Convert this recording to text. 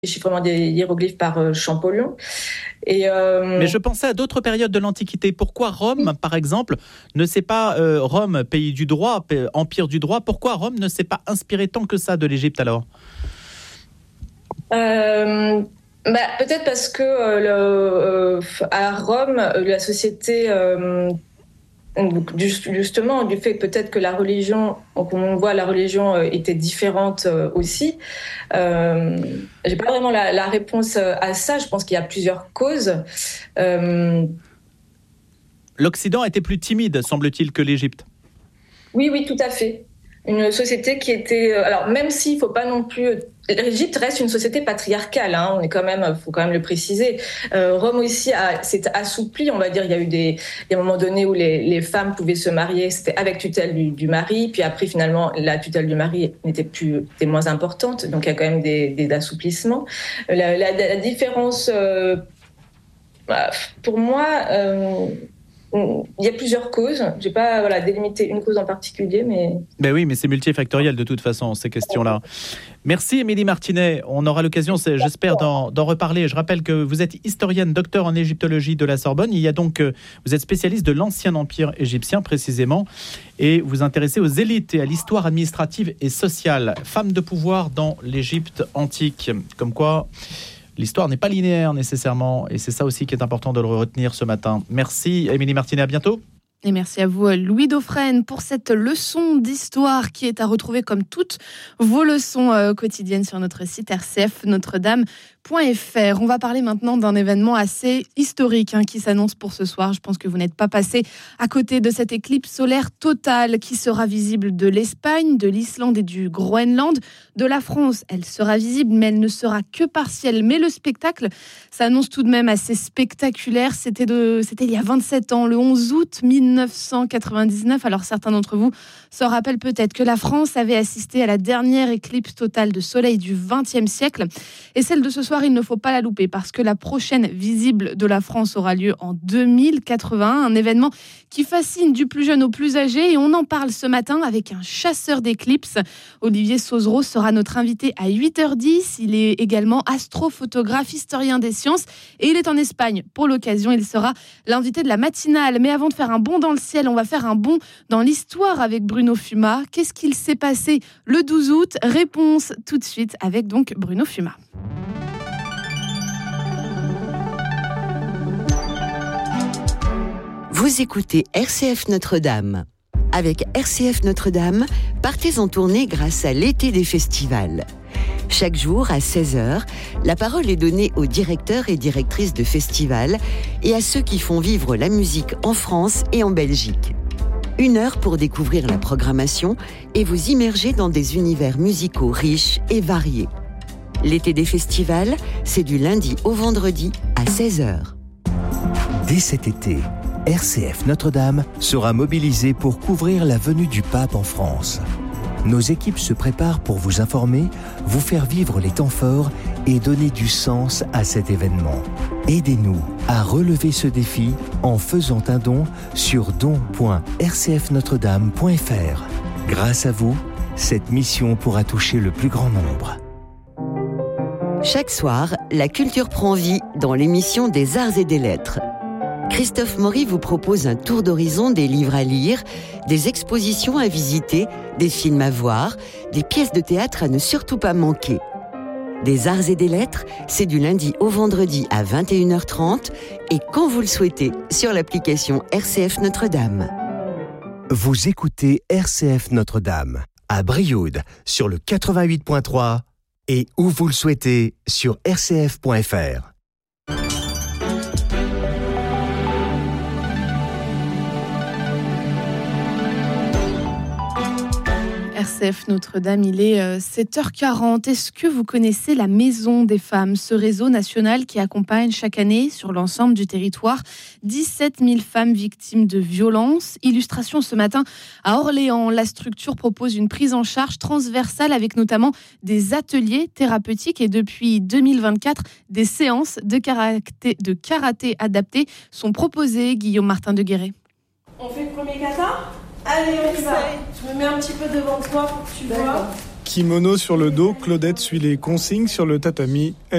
déchiffrement des hiéroglyphes par Champollion. Mais je pensais à d'autres périodes de l'Antiquité. Pourquoi Rome, par exemple, ne s'est pas, Rome, pays du droit, empire du droit, pourquoi Rome ne s'est pas inspiré tant que ça de l'Égypte alors ? Peut-être parce que à Rome, la société, justement, du fait peut-être que la religion, comme on voit, la religion était différente aussi. J'ai pas vraiment la réponse à ça. Je pense qu'il y a plusieurs causes. L'Occident était plus timide, semble-t-il, que l'Égypte. Oui, tout à fait. Une société qui était... alors, même s'il ne faut pas non plus... L'Égypte reste une société patriarcale, hein, faut quand même le préciser. Rome aussi s'est assouplie, on va dire. Il y a eu des moments donnés où les femmes pouvaient se marier, c'était avec tutelle du mari, puis après, finalement, la tutelle du mari était moins importante, donc il y a quand même des assouplissements. La différence, pour moi... il y a plusieurs causes. Je n'ai pas délimité une cause en particulier, mais... Ben oui, mais c'est multifactoriel de toute façon, ces questions-là. Merci Émilie Martinet. On aura l'occasion, j'espère, d'en reparler. Je rappelle que vous êtes historienne, docteur en égyptologie de la Sorbonne. Vous êtes spécialiste de l'ancien empire égyptien, précisément, et vous intéressez aux élites et à l'histoire administrative et sociale. Femme de pouvoir dans l'Égypte antique. Comme quoi... l'histoire n'est pas linéaire nécessairement, et c'est ça aussi qui est important de le retenir ce matin. Merci Émilie Martinet, à bientôt. Et merci à vous Louis Dauphren pour cette leçon d'histoire qui est à retrouver comme toutes vos leçons quotidiennes sur notre site rcfnotredame.fr. On va parler maintenant d'un événement assez historique qui s'annonce pour ce soir. Je pense que vous n'êtes pas passé à côté de cette éclipse solaire totale qui sera visible de l'Espagne, de l'Islande et du Groenland. De la France, elle sera visible, mais elle ne sera que partielle. Mais le spectacle s'annonce tout de même assez spectaculaire. C'était il y a 27 ans, le 11 août 1999. Alors certains d'entre vous se rappellent peut-être que la France avait assisté à la dernière éclipse totale de soleil du XXe siècle. Et celle de ce soir, il ne faut pas la louper parce que la prochaine visible de la France aura lieu en 2081. Un événement qui fascine du plus jeune au plus âgé. Et on en parle ce matin avec un chasseur d'éclipses. Olivier Sauzereau sera notre invité à 8h10. Il est également astrophotographe, historien des sciences. Et il est en Espagne pour l'occasion. Il sera l'invité de la matinale. Mais avant de faire un bond dans le ciel, on va faire un bond dans l'histoire avec Bruno Fuma. Qu'est-ce qu'il s'est passé le 12 août ? Réponse tout de suite avec donc Bruno Fuma. Vous écoutez RCF Notre-Dame. Avec RCF Notre-Dame, partez en tournée grâce à l'été des festivals. Chaque jour, à 16h, la parole est donnée aux directeurs et directrices de festivals et à ceux qui font vivre la musique en France et en Belgique. 1 heure pour découvrir la programmation et vous immerger dans des univers musicaux riches et variés. L'été des festivals, c'est du lundi au vendredi à 16h. Dès cet été, RCF Notre-Dame sera mobilisée pour couvrir la venue du pape en France. Nos équipes se préparent pour vous informer, vous faire vivre les temps forts et donner du sens à cet événement. Aidez-nous à relever ce défi en faisant un don sur don.rcfnotredame.fr. Grâce à vous, cette mission pourra toucher le plus grand nombre. Chaque soir, la culture prend vie dans l'émission des Arts et des Lettres. Christophe Maury vous propose un tour d'horizon des livres à lire, des expositions à visiter, des films à voir, des pièces de théâtre à ne surtout pas manquer. Des Arts et des Lettres, c'est du lundi au vendredi à 21h30 et quand vous le souhaitez sur l'application RCF Notre-Dame. Vous écoutez RCF Notre-Dame à Brioude sur le 88.3 et où vous le souhaitez sur rcf.fr. RCF Notre-Dame, il est 7h40. Est-ce que vous connaissez la Maison des Femmes, ce réseau national qui accompagne chaque année sur l'ensemble du territoire 17 000 femmes victimes de violences? Illustration ce matin à Orléans. La structure propose une prise en charge transversale avec notamment des ateliers thérapeutiques et depuis 2024, des séances de karaté adaptées sont proposées. Guillaume Martin de Guéret. On fait le premier kata ? Allez, on y va. Je me mets un petit peu devant toi pour que tu vois. Kimono sur le dos, Claudette suit les consignes sur le tatami.